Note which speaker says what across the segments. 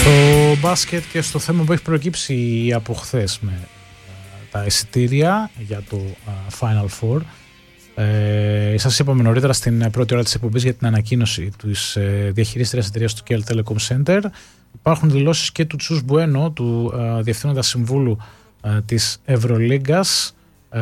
Speaker 1: Στο μπάσκετ και στο θέμα που έχει προκύψει από χθες με τα εισιτήρια για το Final Four. Σας είπαμε νωρίτερα στην πρώτη ώρα της εκπομπής για την ανακοίνωση της διαχειρίστριας εταιρείας του KL Telecom Center. Υπάρχουν δηλώσεις και του Τσούς Μπουένο, του Διευθύνοντα Συμβούλου της Ευρωλίγκας,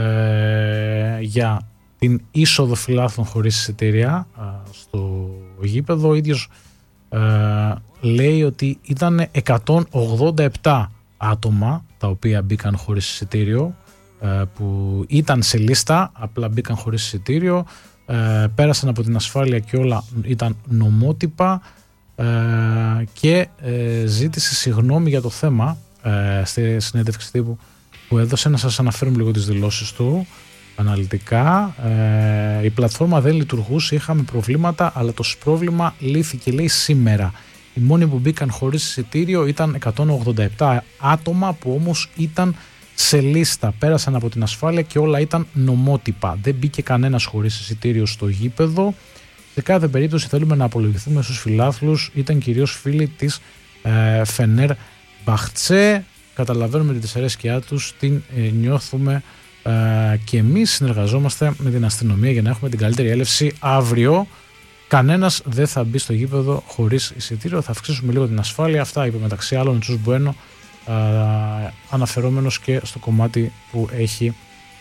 Speaker 1: για την είσοδο φιλάθλων χωρίς εισιτήρια στο γήπεδο. Ο ίδιος λέει ότι ήταν 187 άτομα τα οποία μπήκαν χωρίς εισιτήριο, που ήταν σε λίστα, απλά μπήκαν χωρίς εισιτήριο, πέρασαν από την ασφάλεια και όλα ήταν νομότυπα, και ζήτησε συγγνώμη για το θέμα στη συνέντευξη τύπου που έδωσε. Να σας αναφέρουμε λίγο τις δηλώσεις του αναλυτικά. Η πλατφόρμα δεν λειτουργούσε, είχαμε προβλήματα, αλλά το πρόβλημα λύθηκε, λέει, σήμερα. Οι μόνοι που μπήκαν χωρίς εισιτήριο ήταν 187 άτομα που όμως ήταν σε λίστα, πέρασαν από την ασφάλεια και όλα ήταν νομότυπα. Δεν μπήκε κανένας χωρίς εισιτήριο στο γήπεδο. Σε κάθε περίπτωση θέλουμε να απολογηθούμε στους φιλάθλους, ήταν κυρίως φίλοι της Φενέρ Μπαχτσέ. Καταλαβαίνουμε τη δυσαρέσκειά τους, την νιώθουμε και εμείς συνεργαζόμαστε με την αστυνομία για να έχουμε την καλύτερη έλευση αύριο. Κανένας δεν θα μπει στο γήπεδο χωρίς εισιτήριο. Θα αυξήσουμε λίγο την ασφάλεια. Αυτά είπε μεταξύ άλλων ο Τσούς Μπουένο, αναφερόμενος και στο κομμάτι που έχει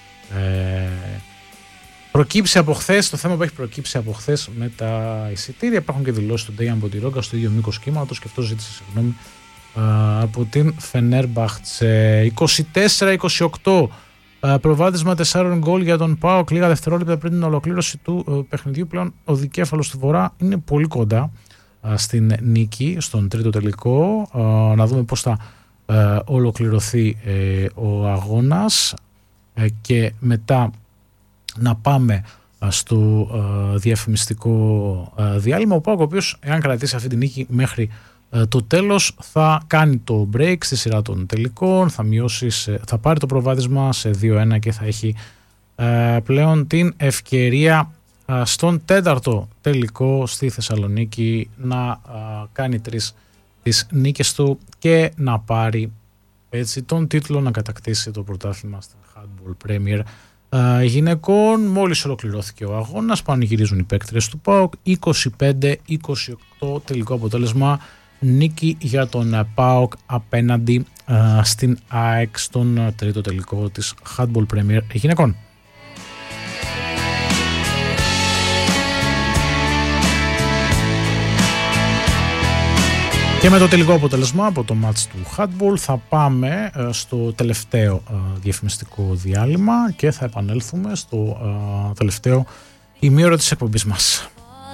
Speaker 1: προκύψει από χθες, το θέμα που έχει προκύψει από χθες με τα εισιτήρια. Υπάρχουν και δηλώσεις του Ντέιαν Μποντιρόγκα στο ίδιο μήκος κύματος και αυτό ζήτησε συγγνώμη από την Φενέρμπαχτσε. 24-28 προβάδισμα 4 γκολ για τον ΠΑΟΚ λίγα δευτερόλεπτα πριν την ολοκλήρωση του παιχνιδιού. Πλέον ο δικέφαλος του Βορρά είναι πολύ κοντά στην νίκη, στον τρίτο τελικό. Να δούμε πώς θα ολοκληρωθεί ο αγώνας και μετά να πάμε στο διαφημιστικό διάλειμμα. Ο ΠΑΟΚ, ο οποίος, εάν κρατήσει αυτή τη νίκη μέχρι το τέλος, θα κάνει το break στη σειρά των τελικών, θα πάρει το προβάδισμα σε 2-1 και θα έχει πλέον την ευκαιρία στον τέταρτο τελικό στη Θεσσαλονίκη να κάνει 3 τις νίκες του και να πάρει έτσι τον τίτλο, να κατακτήσει το πρωτάθλημα στην Handball Premier γυναικών. Μόλις ολοκληρώθηκε ο αγώνας, πανηγυρίζουν οι παίκτριες του ΠΑΟΚ. 25-28 τελικό αποτέλεσμα, νίκη για τον ΠΑΟΚ απέναντι στην ΑΕΚ στον τρίτο τελικό της Handball Premier γυναικών. Και με το τελικό αποτέλεσμα από το μάτς του Handball θα πάμε στο τελευταίο διαφημιστικό διάλειμμα και θα επανέλθουμε στο τελευταίο ημίωρο της εκπομπής μας.